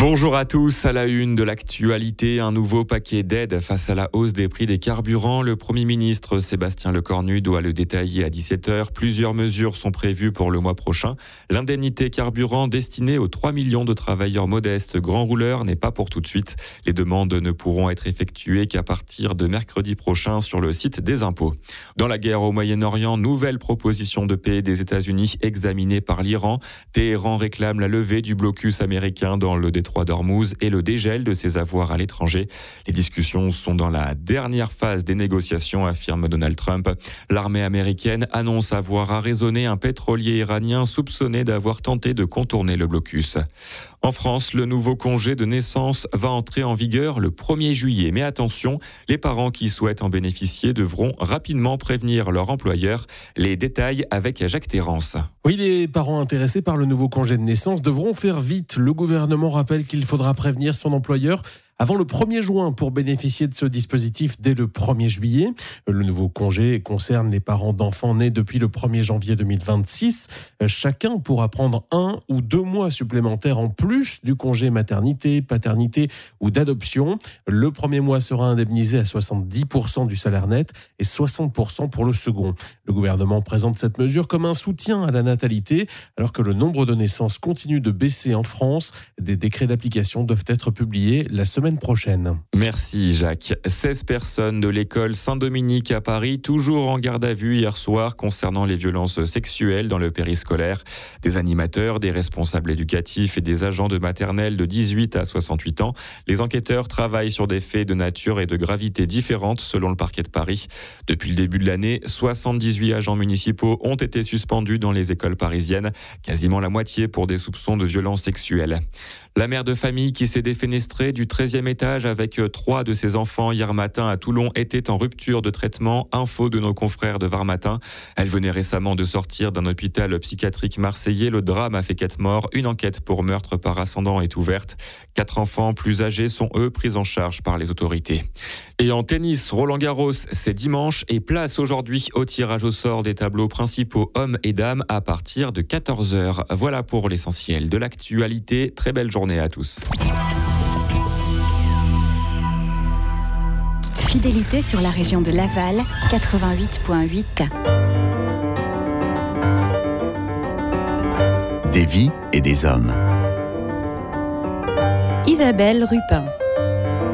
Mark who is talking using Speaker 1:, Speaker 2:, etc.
Speaker 1: Bonjour à tous, à la une de l'actualité, un nouveau paquet d'aides face à la hausse des prix des carburants. Le Premier ministre Sébastien Lecornu doit le détailler à 17h. Plusieurs mesures sont prévues pour le mois prochain. L'indemnité carburant destinée aux 3 millions de travailleurs modestes grands rouleurs n'est pas pour tout de suite. Les demandes ne pourront être effectuées qu'à partir de mercredi prochain sur le site des impôts. Dans la guerre au Moyen-Orient, nouvelle proposition de paix des États-Unis examinée par l'Iran. Téhéran réclame la levée du blocus américain dans le détroit d'Ormuz et le dégel de ses avoirs à l'étranger. Les discussions sont dans la dernière phase des négociations, affirme Donald Trump. L'armée américaine annonce avoir arraisonné un pétrolier iranien soupçonné d'avoir tenté de contourner le blocus. En France, le nouveau congé de naissance va entrer en vigueur le 1er juillet. Mais attention, les parents qui souhaitent en bénéficier devront rapidement prévenir leur employeur. Les détails avec Jacques Terrance.
Speaker 2: Oui, les parents intéressés par le nouveau congé de naissance devront faire vite. Le gouvernement rappelle qu'il faudra prévenir son employeur avant le 1er juin pour bénéficier de ce dispositif dès le 1er juillet. Le nouveau congé concerne les parents d'enfants nés depuis le 1er janvier 2026. Chacun pourra prendre 1 ou 2 mois supplémentaires en plus du congé maternité, paternité ou d'adoption. Le premier mois sera indemnisé à 70% du salaire net et 60% pour le second. Le gouvernement présente cette mesure comme un soutien à la natalité alors que le nombre de naissances continue de baisser en France. Des décrets d'application doivent être publiés la semaine prochaine.
Speaker 1: Merci Jacques. 16 personnes de l'école Saint-Dominique à Paris, toujours en garde à vue hier soir concernant les violences sexuelles dans le périscolaire. Des animateurs, des responsables éducatifs et des agents de maternelle de 18 à 68 ans. Les enquêteurs travaillent sur des faits de nature et de gravité différentes selon le parquet de Paris. Depuis le début de l'année, 78 agents municipaux ont été suspendus dans les écoles parisiennes, quasiment la moitié pour des soupçons de violences sexuelles. La mère de famille qui s'est défenestrée du 13e étage avec 3 de ses enfants hier matin à Toulon était en rupture de traitement. Info de nos confrères de Var Matin. Elle venait récemment de sortir d'un hôpital psychiatrique marseillais. Le drame a fait 4 morts. Une enquête pour meurtre par ascendant est ouverte. 4 enfants plus âgés sont eux pris en charge par les autorités. Et en tennis, Roland-Garros, c'est dimanche et place aujourd'hui au tirage au sort des tableaux principaux hommes et dames à partir de 14h. Voilà pour l'essentiel de l'actualité. Très belle journée à tous.
Speaker 3: Fidélité sur la région de Laval, 88.8.
Speaker 4: Des vies et des hommes.
Speaker 3: Isabelle Rupin.